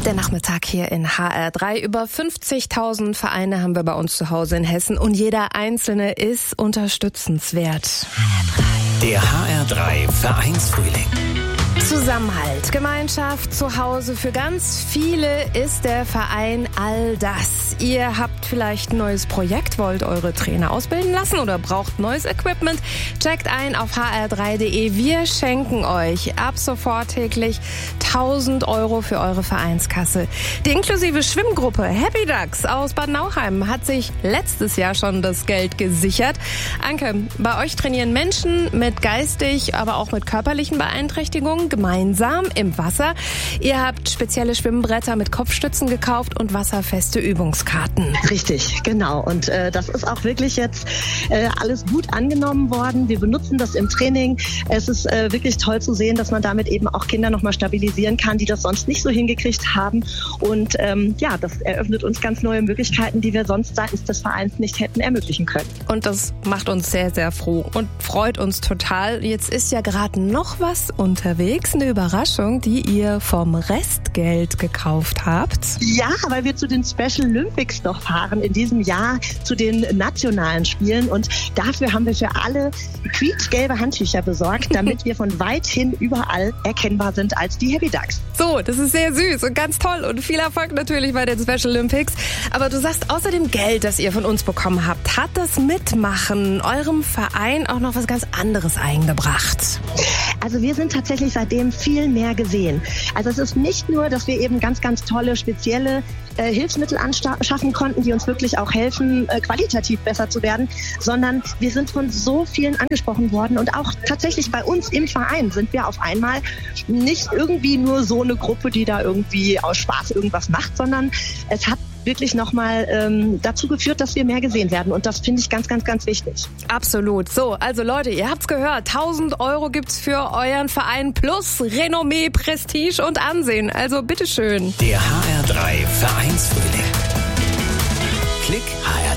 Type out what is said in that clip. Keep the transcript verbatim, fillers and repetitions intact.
Der Nachmittag hier in H R drei. Über fünfzigtausend Vereine haben wir bei uns zu Hause in Hessen und jeder einzelne ist unterstützenswert. Der H R drei Vereinsfrühling. Zusammenhalt, Gemeinschaft, Zuhause. Für ganz viele ist der Verein all das. Ihr habt vielleicht ein neues Projekt, wollt eure Trainer ausbilden lassen oder braucht neues Equipment. Checkt ein auf h r drei punkt d e. Wir schenken euch ab sofort täglich tausend Euro für eure Vereinskasse. Die inklusive Schwimmgruppe Happy Ducks aus Bad Nauheim hat sich letztes Jahr schon das Geld gesichert. Anke, bei euch trainieren Menschen mit geistig, aber auch mit körperlichen Beeinträchtigungen gemeinsam im Wasser. Ihr habt spezielle Schwimmbretter mit Kopfstützen gekauft und wasserfeste Übungskarten. Richtig, genau. Und äh, das ist auch wirklich jetzt äh, alles gut angenommen worden. Wir benutzen das im Training. Es ist äh, wirklich toll zu sehen, dass man damit eben auch Kinder nochmal stabilisieren kann, die das sonst nicht so hingekriegt haben. Und ähm, ja, das eröffnet uns ganz neue Möglichkeiten, die wir sonst seitens des Vereins nicht hätten ermöglichen können. Und das macht uns sehr, sehr froh und freut uns total. Jetzt ist ja gerade noch was unterwegs. Eine Überraschung, die ihr vom Restgeld gekauft habt. Ja, weil wir zu den Special Olympics noch fahren in diesem Jahr, zu den nationalen Spielen. Und dafür haben wir für alle quietschgelbe Handtücher besorgt, damit wir von weithin überall erkennbar sind als die Happy Ducks. So, das ist sehr süß und ganz toll und viel Erfolg natürlich bei den Special Olympics. Aber du sagst, außer dem Geld, das ihr von uns bekommen habt, hat das Mitmachen eurem Verein auch noch was ganz anderes eingebracht. Also wir sind tatsächlich seitdem viel mehr gesehen. Also es ist nicht nur, dass wir eben ganz, ganz tolle, spezielle äh, Hilfsmittel anschaffen konnten, die uns wirklich auch helfen, äh, qualitativ besser zu werden, sondern wir sind von so vielen angesprochen worden und auch tatsächlich bei uns im Verein sind wir auf einmal nicht irgendwie nur so eine Gruppe, die da irgendwie aus Spaß irgendwas macht, sondern es hat wirklich nochmal ähm, dazu geführt, dass wir mehr gesehen werden. Und das finde ich ganz, ganz, ganz wichtig. Absolut. So, also Leute, ihr habt's gehört. tausend Euro gibt's für euren Verein plus Renommee, Prestige und Ansehen. Also bitteschön. Der H R drei Vereinsfrühling. Klick H R